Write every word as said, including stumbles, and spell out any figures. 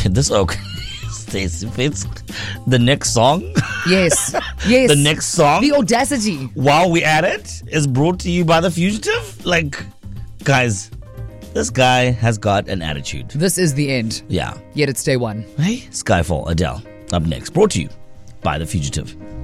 Okay, this okay. Stacey Fitz. The next song. Yes. Yes. The next song. The audacity. While we at it, is brought to you by The Fugitive. Like, guys, this guy has got an attitude. This is the end. Yeah. Yet it's day one. Hey, Skyfall, Adele. Up next, brought to you by The Fugitive.